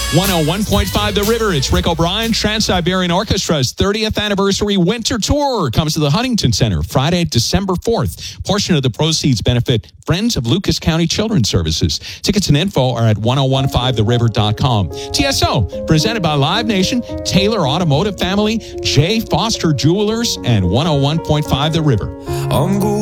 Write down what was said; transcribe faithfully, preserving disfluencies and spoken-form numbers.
one oh one point five The River. It's Rick O'Brien. Trans-Siberian Orchestra's thirtieth anniversary winter tour comes to the Huntington Center Friday, December fourth. Portion of the proceeds benefit Friends of Lucas County Children's Services. Tickets and info are at ten fifteen the river dot com. T S O, presented by Live Nation, Taylor Automotive Family, J. Foster Jewelers, and one oh one point five The River.